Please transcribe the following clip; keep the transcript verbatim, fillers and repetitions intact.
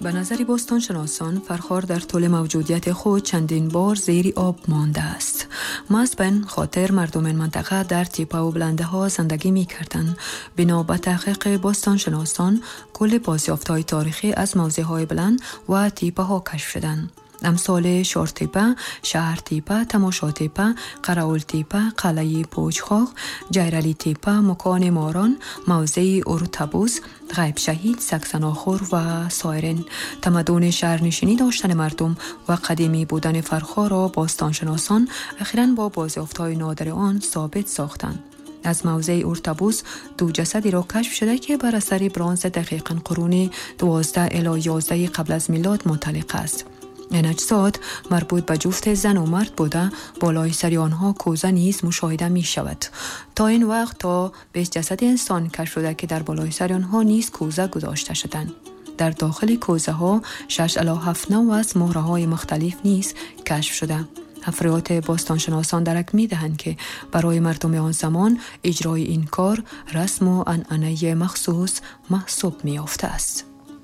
به نظر باستانشناسان فرخار در طول موجودیت خود چندین بار زیر آب مانده است. ماسبن خاطر مردم این منطقه در تپه و بلنده ها زندگی می کردند. بنا به تحقیق باستانشناسان کل بازیافت‌های تاریخی از موضع‌های بلند و تپه ها کشف شدند. امثال شور تپه، شهر تپه، تماشا تپه، قراول تپه، قلعه پوچخاق، جیرلی تپه، مکان ماران، موضع اروتبوس، غیب شهید، سکسناخور و سایرین. تمدن شهرنشینی داشتن مردم و قدیمی بودن فرخار را باستانشناسان اخیراً با بازیافت‌های نادر آن ثابت ساختند. از موضع اورتبوس دو جسدی را کشف شده که بر اثر برنز دقیقاً قرون دوازده الی یازده قبل از میلاد منطلق است. این اجساد مربوط به جفت زن و مرد بوده، بالای سر آنها کوزه نیز مشاهده می شود. تا این وقت تا بیست جسد انسان کشف شده که در بالای سر آنها نیز کوزه گذاشته شدند. در داخل کوزه ها شش الی هفت نوع از مهره های مختلف نیز کشف شده. افراد باستانشناسان درک می دهند که برای مردم آن زمان اجرای این کار رسم و عنعنه مخصوص محسوب می یافته است.